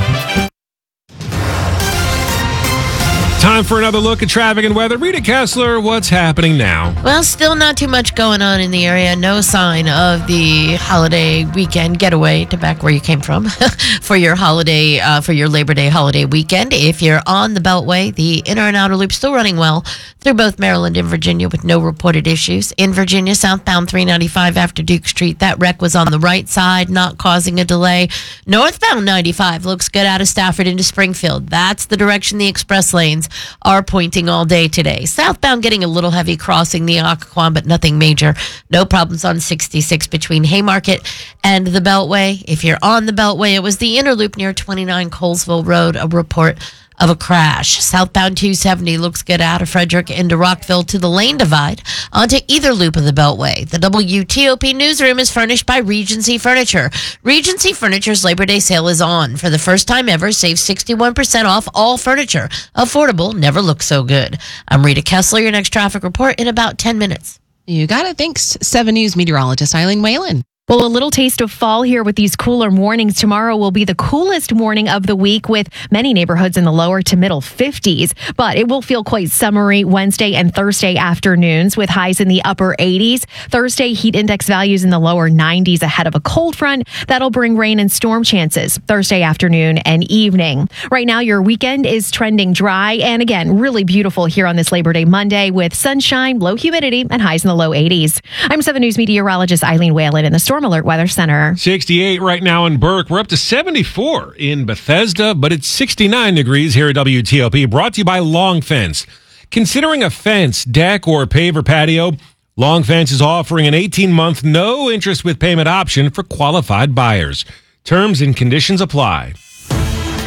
Time for another look at traffic and weather. Rita Kessler, what's happening now?
Well, still not too much going on in the area. No sign of the holiday weekend getaway to back where you came from for your holiday, for your Labor Day holiday weekend. If you're on the Beltway, the inner and outer loop still running well through both Maryland and Virginia with no reported issues. In Virginia, southbound 395 after Duke Street, that wreck was on the right side, not causing a delay. Northbound 95 looks good out of Stafford into Springfield. That's the direction the express lanes are pointing all day today. Southbound getting a little heavy crossing the Occoquan, but nothing major. No problems on 66 between Haymarket and the Beltway. If you're on the Beltway, it was the inner loop near 29 Colesville Road, a report of a crash. Southbound 270 looks good out of Frederick into Rockville to the lane divide onto either loop of the Beltway. The WTOP newsroom is furnished by Regency Furniture. Regency Furniture's Labor Day sale is on. For the first time ever, save 61% off all furniture. Affordable, never looked so good. I'm Rita Kessler, your next traffic report in about 10 minutes.
You got it. Thanks, 7 News meteorologist Eileen Whalen.
Well, a little taste of fall here with these cooler mornings. Tomorrow will be the coolest morning of the week with many neighborhoods in the lower to middle 50s. But it will feel quite summery Wednesday and Thursday afternoons with highs in the upper 80s. Thursday, heat index values in the lower 90s ahead of a cold front. That'll bring rain and storm chances Thursday afternoon and evening. Right now, your weekend is trending dry and again, really beautiful here on this Labor Day Monday with sunshine, low humidity, and highs in the low 80s. I'm 7 News meteorologist Eileen Whalen in the Storm Alert Weather Center.
68 right now in Burke. We're up to 74 in Bethesda, but it's 69 degrees here at WTOP. Brought to you by Long Fence. Considering a fence, deck, or paver patio, Long Fence is offering an 18-month no interest with payment option for qualified buyers. Terms and conditions apply.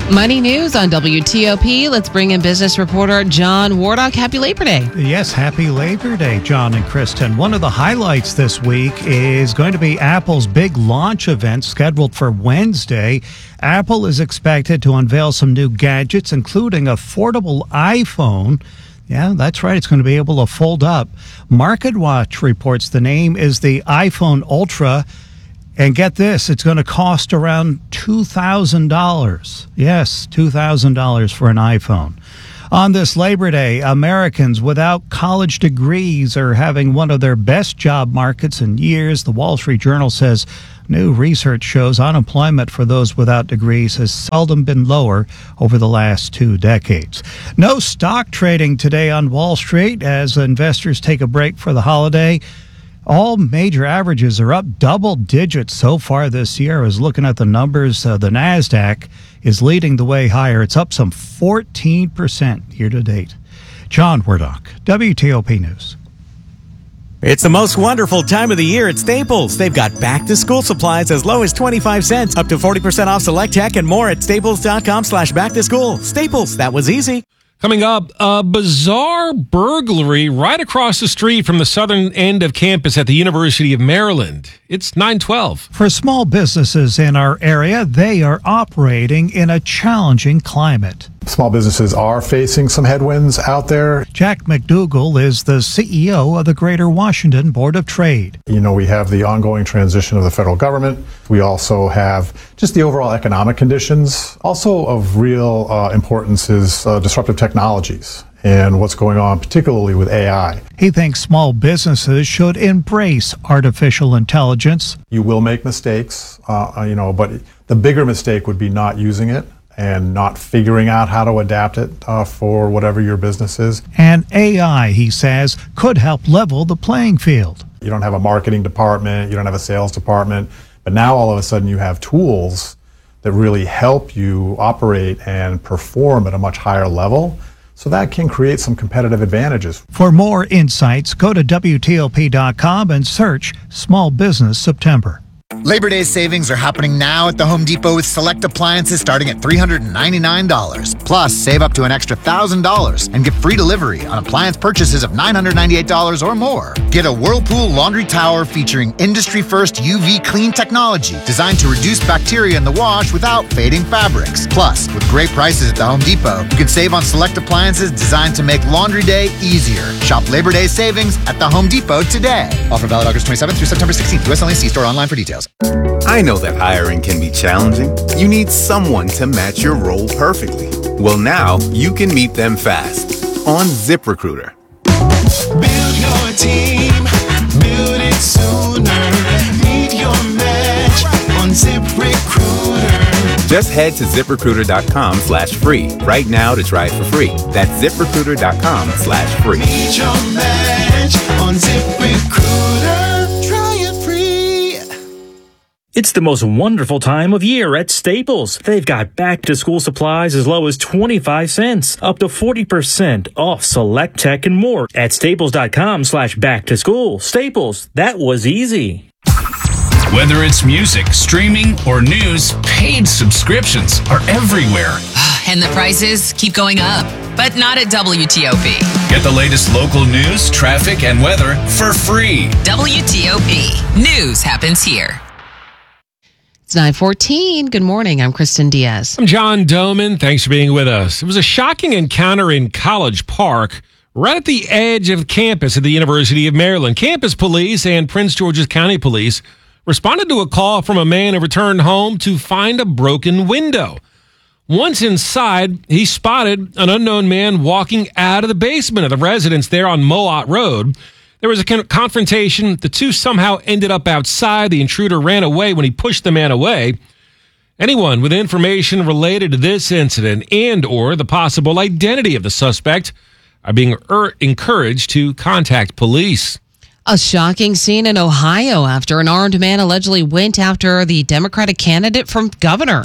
Money News on WTOP. Let's bring in business reporter John Wardock. Happy Labor Day.
Yes, happy Labor Day, John and Kristen. One of the highlights this week is going to be Apple's big launch event scheduled for Wednesday. Apple is expected to unveil some new gadgets, including a foldable iPhone. Yeah, that's right. It's going to be able to fold up. MarketWatch reports the name is the iPhone Ultra. And get this, it's going to cost around $2,000. Yes, $2,000 for an iPhone. On this Labor Day, Americans without college degrees are having one of their best job markets in years. The Wall Street Journal says new research shows unemployment for those without degrees has seldom been lower over the last 2 decades. No stock trading today on Wall Street as investors take a break for the holiday. All major averages are up double digits so far this year. I was looking at the numbers. The NASDAQ is leading the way higher. It's up some 14% year to date. John Wardock, WTOP News.
It's the most wonderful time of the year at Staples. They've got back-to-school supplies as low as 25 cents, up to 40% off select tech, and more at staples.com/back-to-school. Staples, that was easy.
Coming up, a bizarre burglary right across the street from the southern end of campus at the University of Maryland. It's 9:12.
For small businesses in our area, they are operating in a challenging climate.
Small businesses are facing some headwinds out there.
Jack McDougall is the CEO of the Greater Washington Board of Trade.
You know, we have the ongoing transition of the federal government. We also have just the overall economic conditions. Also of real importance is disruptive technologies and what's going on, particularly with AI.
He thinks small businesses should embrace artificial intelligence.
You will make mistakes, but the bigger mistake would be not using it and not figuring out how to adapt it for whatever your business is.
And AI, he says, could help level the playing field.
You don't have a marketing department, you don't have a sales department, but now all of a sudden you have tools that really help you operate and perform at a much higher level. So that can create some competitive advantages.
For more insights, go to WTOP.com and search Small Business September.
Labor Day savings are happening now at the Home Depot with select appliances starting at $399. Plus, save up to an extra $1,000 and get free delivery on appliance purchases of $998 or more. Get a Whirlpool laundry tower featuring industry-first UV clean technology designed to reduce bacteria in the wash without fading fabrics. Plus, with great prices at the Home Depot, you can save on select appliances designed to make laundry day easier. Shop Labor Day savings at the Home Depot today. Offer valid August 27th through September 16th. U.S. only. See store online for details.
I know that hiring can be challenging. You need someone to match your role perfectly. Well, now you can meet them fast on ZipRecruiter.
Build your team, build it sooner. Meet your match on ZipRecruiter.
Just head to ZipRecruiter.com/free right now to try it for free. That's ZipRecruiter.com/free.
Meet your match on ZipRecruiter. Try it free.
It's the most wonderful time of year at Staples. They've got back-to-school supplies as low as 25 cents, up to 40% off select tech and more at staples.com/back-to-school. Staples, that was easy.
Whether it's music, streaming, or news, paid subscriptions are everywhere.
And the prices keep going up, but not at WTOP.
Get the latest local news, traffic, and weather for free.
WTOP. News happens here.
It's 9:14. Good morning. I'm Kristen Diaz.
I'm John Doman. Thanks for being with us. It was a shocking encounter in College Park, right at the edge of campus at the University of Maryland. Campus police and Prince George's County Police responded to a call from a man who returned home to find a broken window. Once inside, he spotted an unknown man walking out of the basement of the residence there on Moat Road. There was a confrontation. The two somehow ended up outside. The intruder ran away when he pushed the man away. Anyone with information related to this incident and or the possible identity of the suspect are being encouraged to contact police.
A shocking scene in Ohio after an armed man allegedly went after the Democratic candidate for governor.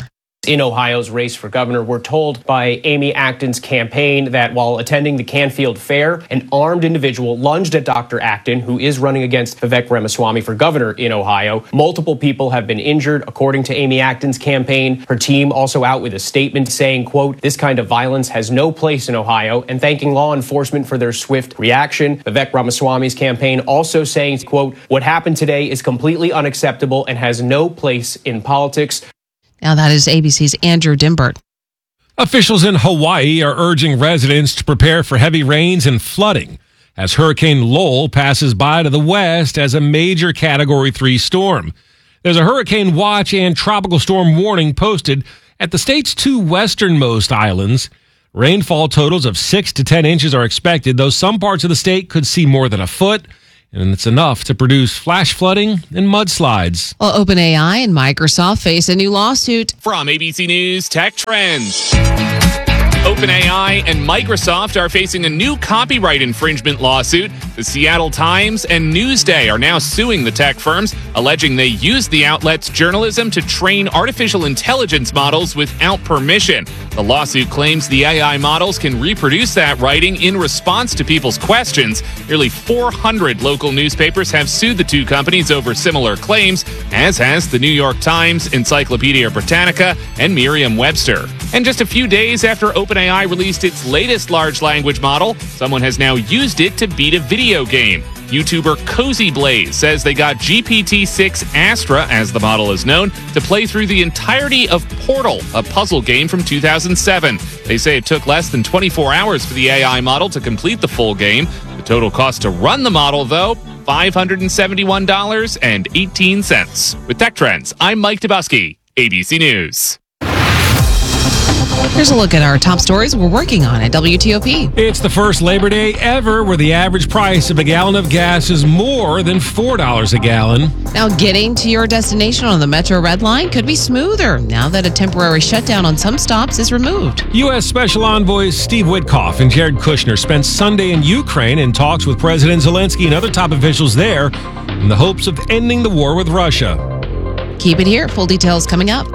In Ohio's race for governor, we're told by Amy Acton's campaign that while attending the Canfield Fair, an armed individual lunged at Dr. Acton, who is running against Vivek Ramaswamy for governor in Ohio. Multiple people have been injured, according to Amy Acton's campaign. Her team also out with a statement saying, quote, "This kind of violence has no place in Ohio," and thanking law enforcement for their swift reaction. Vivek Ramaswamy's campaign also saying, quote, "What happened today is completely unacceptable and has no place in politics."
Now that is ABC's Andrew Dimbert.
Officials in Hawaii are urging residents to prepare for heavy rains and flooding as Hurricane Lowell passes by to the west as a major Category 3 storm. There's a hurricane watch and tropical storm warning posted at the state's two westernmost islands. Rainfall totals of 6 to 10 inches are expected, though some parts of the state could see more than a foot. And it's enough to produce flash flooding and mudslides.
Well, OpenAI and Microsoft face a new lawsuit.
From ABC News Tech Trends. OpenAI and Microsoft are facing a new copyright infringement lawsuit. The Seattle Times and Newsday are now suing the tech firms, alleging they used the outlet's journalism to train artificial intelligence models without permission. The lawsuit claims the AI models can reproduce that writing in response to people's questions. Nearly 400 local newspapers have sued the two companies over similar claims, as has the New York Times, Encyclopedia Britannica, and Merriam-Webster. And just a few days after OpenAI released its latest large language model, someone has now used it to beat a video game. YouTuber Cozy Blaze says they got GPT-6 Astra, as the model is known, to play through the entirety of Portal, a puzzle game from 2007. They say it took less than 24 hours for the AI model to complete the full game. The total cost to run the model, though, $571.18. With Tech Trends, I'm Mike Dubusky, ABC News.
Here's a look at our top stories we're working on at WTOP.
It's the first Labor Day ever where the average price of a gallon of gas is more than $4 a gallon.
Now, getting to your destination on the Metro Red Line could be smoother now that a temporary shutdown on some stops is removed.
U.S. Special Envoys Steve Witkoff and Jared Kushner spent Sunday in Ukraine in talks with President Zelensky and other top officials there in the hopes of ending the war with Russia.
Keep it here. Full details coming up.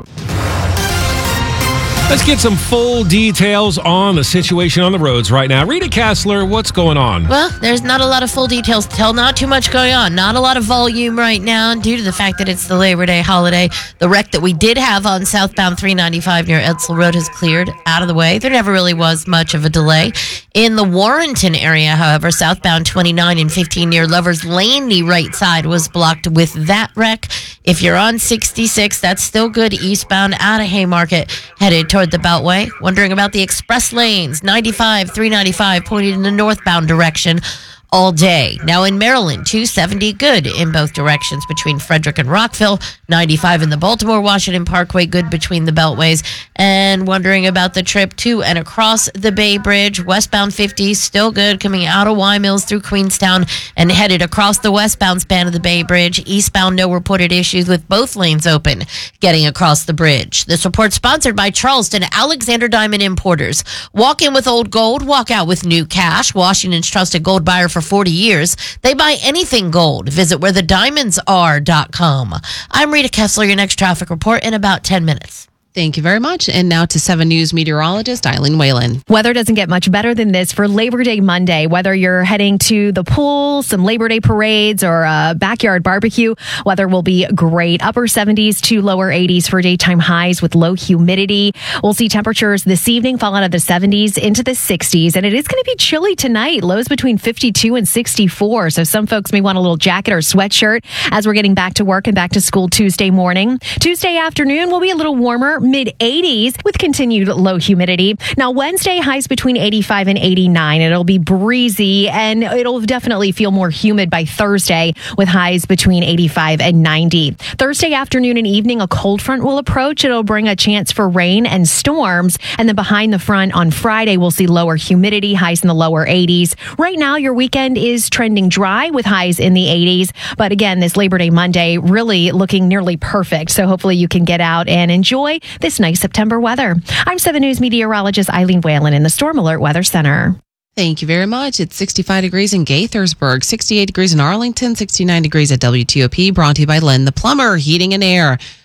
Let's get some full details on the situation on the roads right now. Rita Kessler, what's going on?
Well, there's not a lot of full details to tell. Not too much going on. Not a lot of volume right now due to the fact that it's the Labor Day holiday. The wreck that we did have on southbound 395 near Edsel Road has cleared out of the way. There never really was much of a delay. In the Warrenton area, however, southbound 29 and 15 near Lover's Lane, the right side was blocked with that wreck. If you're on 66, that's still good eastbound out of Haymarket, headed toward the Beltway. Wondering about the express lanes, 95, 395, pointed in the northbound direction all day. Now in Maryland, 270 good in both directions between Frederick and Rockville, 95 in the Baltimore-Washington Parkway, good between the Beltways, and wondering about the trip to and across the Bay Bridge, westbound 50, still good coming out of Y Mills through Queenstown and headed across the westbound span of the Bay Bridge. Eastbound, no reported issues with both lanes open getting across the bridge. This report sponsored by Charleston Alexander Diamond Importers. Walk in with old gold, walk out with new cash. Washington's trusted gold buyer for 40 years. They buy anything gold. Visit wherethediamondsare.com. I'm Rita Kessler, your next traffic report in about 10 minutes.
Thank you very much. And now to 7 News meteorologist Eileen Whalen.
Weather doesn't get much better than this for Labor Day Monday. Whether you're heading to the pool, some Labor Day parades, or a backyard barbecue, weather will be great. Upper 70s to lower 80s for daytime highs with low humidity. We'll see temperatures this evening fall out of the 70s into the 60s. And it is going to be chilly tonight. Lows between 52 and 64. So some folks may want a little jacket or sweatshirt as we're getting back to work and back to school Tuesday morning. Tuesday afternoon will be a little warmer, mid-80s with continued low humidity. Now, Wednesday, highs between 85 and 89. It'll be breezy and it'll definitely feel more humid by Thursday with highs between 85 and 90. Thursday afternoon and evening, a cold front will approach. It'll bring a chance for rain and storms. And then behind the front on Friday, we'll see lower humidity, highs in the lower 80s. Right now, your weekend is trending dry with highs in the 80s. But again, this Labor Day Monday really looking nearly perfect. So hopefully you can get out and enjoy this nice September weather. I'm 7 News meteorologist Eileen Whalen in the Storm Alert Weather Center.
Thank you very much. It's 65 degrees in Gaithersburg, 68 degrees in Arlington, 69 degrees at WTOP, brought to you by Len the Plumber, Heating and Air.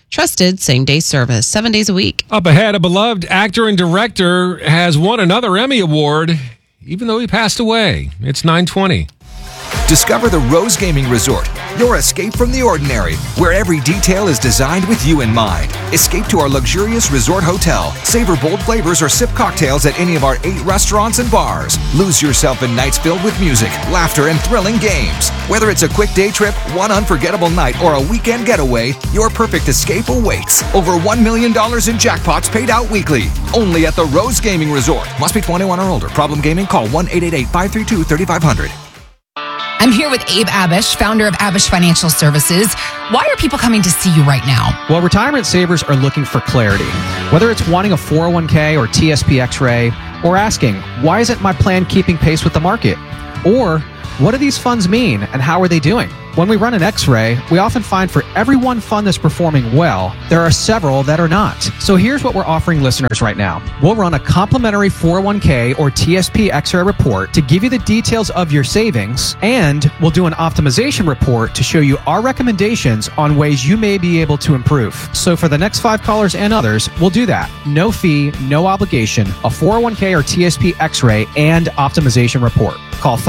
Trusted same-day service, 7 days a week.
Up ahead, a beloved actor and director has won another Emmy Award, even though he passed away. It's 9:20.
Discover the Rose Gaming Resort, your escape from the ordinary, where every detail is designed with you in mind. Escape to our luxurious resort hotel. Savor bold flavors or sip cocktails at any of our 8 restaurants and bars. Lose yourself in nights filled with music, laughter, and thrilling games. Whether it's a quick day trip, one unforgettable night, or a weekend getaway, your perfect escape awaits. Over $1 million in jackpots paid out weekly. Only at the Rose Gaming Resort. Must be 21 or older. Problem gaming? Call 1-888-532-3500.
I'm here with Abe Abish, founder of Abish Financial Services. Why are people coming to see you right now?
Well, retirement savers are looking for clarity. Whether it's wanting a 401k or TSP X-ray, or asking, why isn't my plan keeping pace with the market? Or, what do these funds mean and how are they doing? When we run an X-ray, we often find for every one fund that's performing well, there are several that are not. So here's what we're offering listeners right now. We'll run a complimentary 401k or TSP X-ray report to give you the details of your savings, and we'll do an optimization report to show you our recommendations on ways you may be able to improve. So for the next 5 callers and others, we'll do that. No fee, no obligation, a 401k or TSP X-ray and optimization report. Call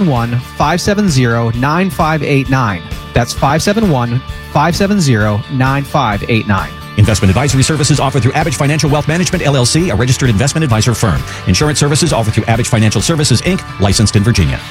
571-570-9589. That's 571-570-9589.
Investment advisory services offered through Abish Financial Wealth Management, LLC, a registered investment advisor firm. Insurance services offered through Abish Financial Services, Inc., licensed in Virginia.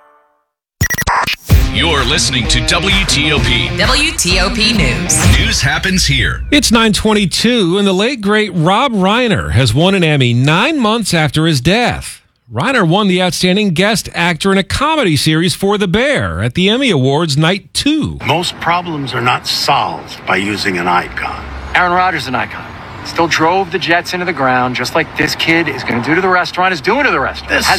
You're listening to WTOP.
WTOP News.
News happens here.
It's 9:22, and the late, great Rob Reiner has won an Emmy 9 months after his death. Reiner won the Outstanding Guest Actor in a Comedy Series for The Bear at the Emmy Awards Night 2.
Most problems are not solved by using an icon.
Aaron Rodgers is an icon. Still drove the Jets into the ground, just like this kid is going to do to the restaurant, is doing to the restaurant.
The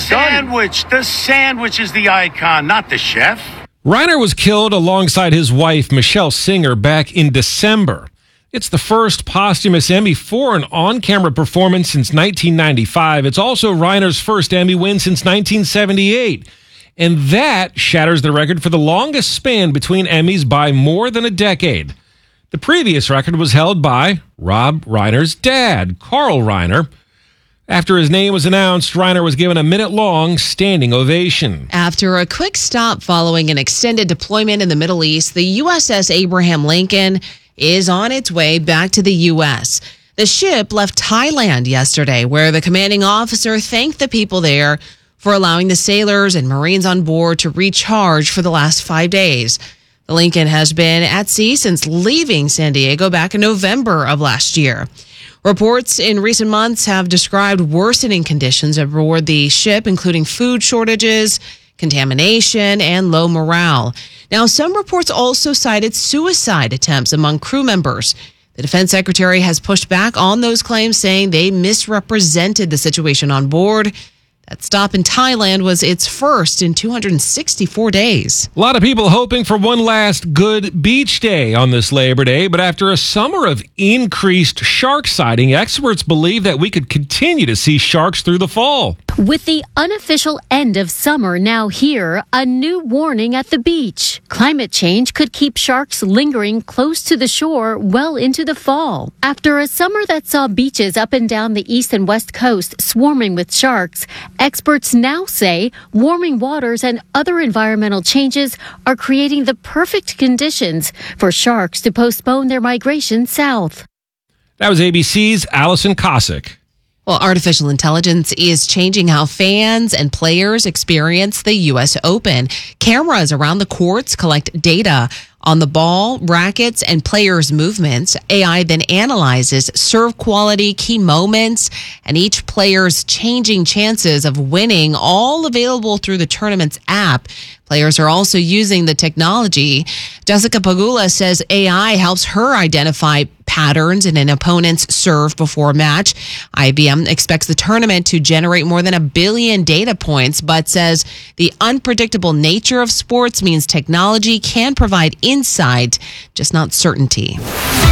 sandwich is the icon, not the chef.
Reiner was killed alongside his wife, Michelle Singer, back in December. It's the first posthumous Emmy for an on-camera performance since 1995. It's also Reiner's first Emmy win since 1978. And that shatters the record for the longest span between Emmys by more than a decade. The previous record was held by Rob Reiner's dad, Carl Reiner. After his name was announced, Reiner was given a minute-long standing ovation.
After a quick stop following an extended deployment in the Middle East, the USS Abraham Lincoln is on its way back to the U.S. The ship left Thailand yesterday, where the commanding officer thanked the people there for allowing the sailors and Marines on board to recharge for the last 5 days. The Lincoln has been at sea since leaving San Diego back in November of last year. Reports in recent months have described worsening conditions aboard the ship, including food shortages, contamination, and low morale. Now, some reports also cited suicide attempts among crew members. The defense secretary has pushed back on those claims, saying they misrepresented the situation on board. That stop in Thailand was its first in 264 days.
A lot of people hoping for one last good beach day on this Labor Day, but after a summer of increased shark sighting, experts believe that we could continue to see sharks through the fall.
With the unofficial end of summer now here, a new warning at the beach. Climate change could keep sharks lingering close to the shore well into the fall. After a summer that saw beaches up and down the east and west coast swarming with sharks, experts now say warming waters and other environmental changes are creating the perfect conditions for sharks to postpone their migration south.
That was ABC's Allison Cossack.
Well, artificial intelligence is changing how fans and players experience the U.S. Open. Cameras around the courts collect data on the ball, rackets, and players' movements. AI then analyzes serve quality, key moments, and each player's changing chances of winning, all available through the tournament's app. Players are also using the technology. Jessica Pagula says AI helps her identify patterns in an opponent's serve before a match. IBM expects the tournament to generate more than 1 billion data points, but says the unpredictable nature of sports means technology can provide insight, just not certainty.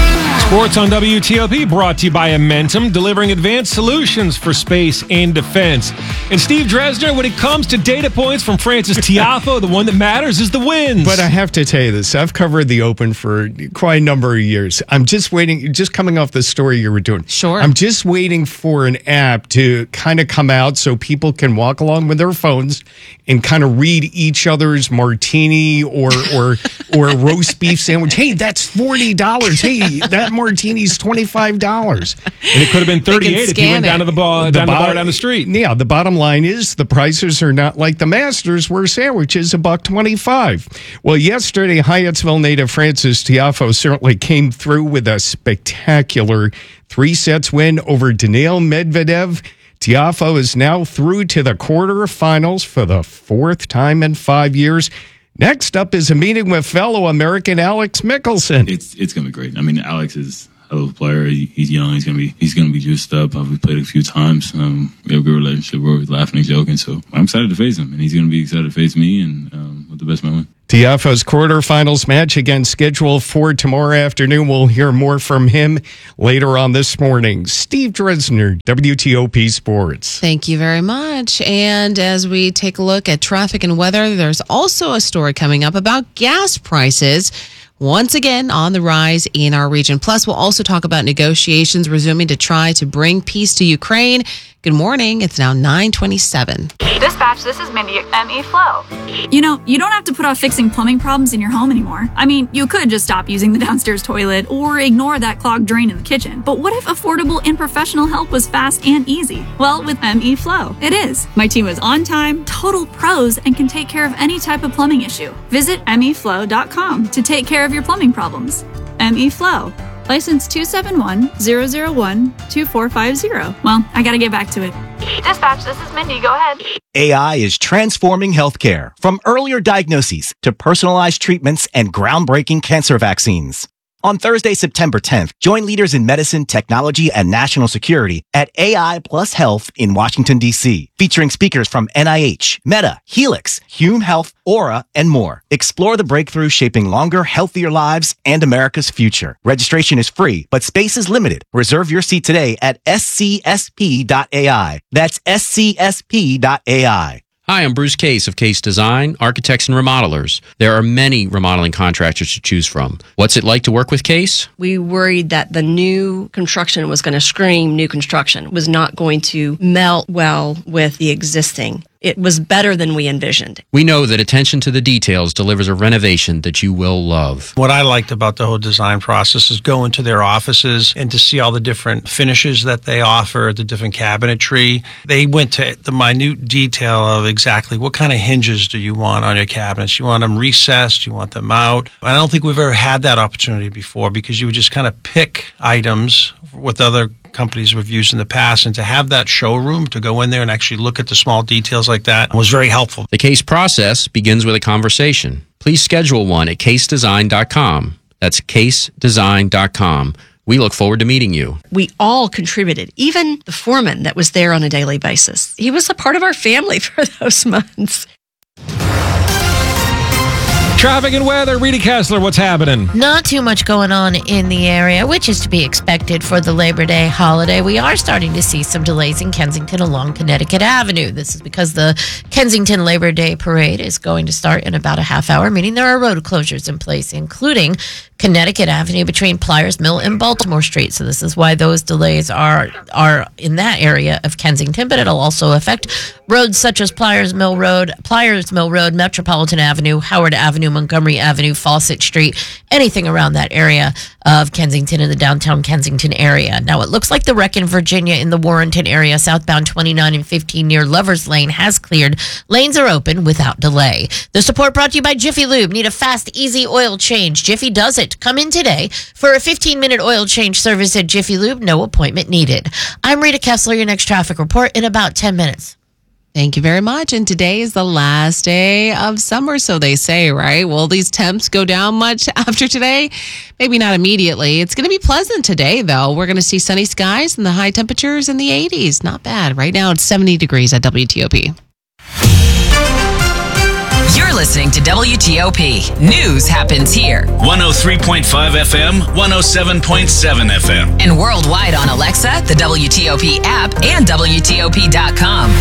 Sports on WTOP brought to you by Amentum, delivering advanced solutions for space and defense. And Steve Dresner, when it comes to data points from Francis Tiafoe, the one that matters is the wins.
But I have to tell you this. I've covered the Open for quite a number of years. I'm just waiting, just coming off the story you were doing.
Sure.
I'm just waiting for an app to kind of come out so people can walk along with their phones and kind of read each other's martini or roast beef sandwich. Hey, that's $40. Hey, that martini's $25.
And it could have been 38 if you went down to the bar down the street.
Yeah, the bottom line is the prices are not like the Masters, where sandwiches $1.25. Well, yesterday, Hyattsville native Francis Tiafoe certainly came through with a spectacular 3-set win over Daniil Medvedev. Tiafoe is now through to the quarterfinals for the 4th time in 5 years. Next up is a meeting with fellow American Alex Mickelson.
It's going to be great. I mean, Alex is a hell of a player. He's young. He's going to be juiced up. We've played a few times. We have a good relationship. We're always laughing and joking. So I'm excited to face him, and he's going to be excited to face me, and with the best man win.
Tiafoe's quarterfinals match again scheduled for tomorrow afternoon. We'll hear more from him later on this morning. Steve Dresner, WTOP Sports.
Thank you very much. And as we take a look at traffic and weather, there's also a story coming up about gas prices. Once again on the rise in our region. Plus, we'll also talk about negotiations resuming to try to bring peace to Ukraine. Good morning. It's now 9:27.
Dispatch, this is Mindy at ME Flow. You know, you don't have to put off fixing plumbing problems in your home anymore. I mean, you could just stop using the downstairs toilet or ignore that clogged drain in the kitchen. But what if affordable and professional help was fast and easy? Well, with ME Flow, it is. My team is on time, total pros, and can take care of any type of plumbing issue. Visit meflow.com to take care of your plumbing problems. ME Flow. License 271-001-2450. Well, I gotta get back to it. Dispatch, this is Mindy. Go ahead.
AI is transforming healthcare, from earlier diagnoses to personalized treatments and groundbreaking cancer vaccines. On Thursday, September 10th, join leaders in medicine, technology, and national security at AI Plus Health in Washington, D.C., featuring speakers from NIH, Meta, Helix, Hume Health, Aura, and more. Explore the breakthrough shaping longer, healthier lives and America's future. Registration is free, but space is limited. Reserve your seat today at scsp.ai. That's scsp.ai.
Hi, I'm Bruce Case of Case Design, Architects and Remodelers. There are many remodeling contractors to choose from. What's it like to work with Case?
We worried that the new construction was going to scream new construction, was not going to melt well with the existing. It was better than we envisioned.
We know that attention to the details delivers a renovation that you will love.
What I liked about the whole design process is going to their offices and to see all the different finishes that they offer, the different cabinetry. They went to the minute detail of exactly what kind of hinges do you want on your cabinets. You want them recessed? You want them out? I don't think we've ever had that opportunity before, because you would just kind of pick items with other companies we've used in the past, and to have that showroom to go in there and actually look at the small details like that was very helpful.
The Case process begins with a conversation. Please schedule one at casedesign.com. That's casedesign.com. We look forward to meeting you.
We all contributed, even the foreman that was there on a daily basis. He was a part of our family for those months.
Traffic and weather. Rita Kessler, what's happening?
Not too much going on in the area, which is to be expected for the Labor Day holiday. We are starting to see some delays in Kensington along Connecticut Avenue. This is because the Kensington Labor Day Parade is going to start in about a half hour, meaning there are road closures in place, including Connecticut Avenue between Pliers Mill and Baltimore Street. So this is why those delays are in that area of Kensington, but it'll also affect roads such as Pliers Mill Road, Metropolitan Avenue, Howard Avenue, Montgomery Avenue, Fawcett Street, anything around that area of Kensington and the downtown Kensington area. Now, it looks like the wreck in Virginia in the Warrenton area, southbound 29 and 15 near Lover's Lane, has cleared. Lanes are open without delay. The support brought to you by Jiffy Lube. Need a fast, easy oil change? Jiffy does it. Come in today for a 15-minute oil change service at Jiffy Lube. No appointment needed. I'm Rita Kessler, your next traffic report in about 10 minutes.
Thank you very much. And today is the last day of summer, so they say, right? Will these temps go down much after today? Maybe not immediately. It's going to be pleasant today, though. We're going to see sunny skies and the high temperatures in the 80s. Not bad. Right now, it's 70 degrees at WTOP.
You're listening to WTOP. News happens here.
103.5 FM, 107.7 FM.
And worldwide on Alexa, the WTOP app, and WTOP.com.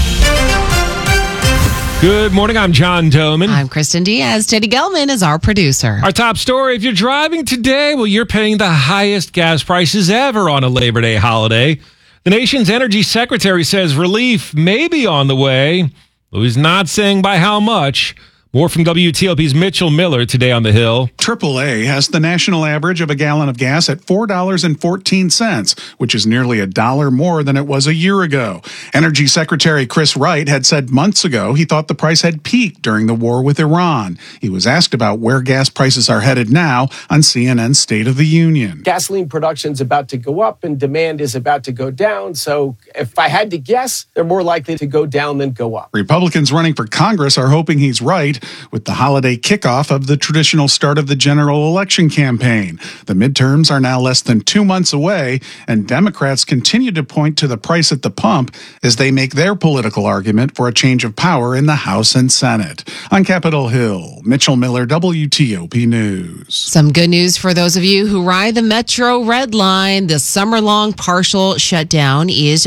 Good morning. I'm John Doman.
I'm Kristen Diaz. Teddy Gelman is our producer.
Our top story, if you're driving today, well, you're paying the highest gas prices ever on a Labor Day holiday. The nation's energy secretary says relief may be on the way, though he's not saying by how much. More from WTOP's Mitchell Miller today on the Hill.
AAA has the national average of a gallon of gas at $4.14, which is nearly $1 more than it was a year ago. Energy Secretary Chris Wright had said months ago he thought the price had peaked during the war with Iran. He was asked about where gas prices are headed now on CNN's State of the Union.
Gasoline production is about to go up and demand is about to go down. So if I had to guess, they're more likely to go down than go up.
Republicans running for Congress are hoping he's right with the holiday kickoff of the traditional start of the general election campaign. The midterms are now less than 2 months away, and Democrats continue to point to the price at the pump as they make their political argument for a change of power in the House and Senate. On Capitol Hill, Mitchell Miller, WTOP News.
Some good news for those of you who ride the Metro Red Line. The summer-long partial shutdown is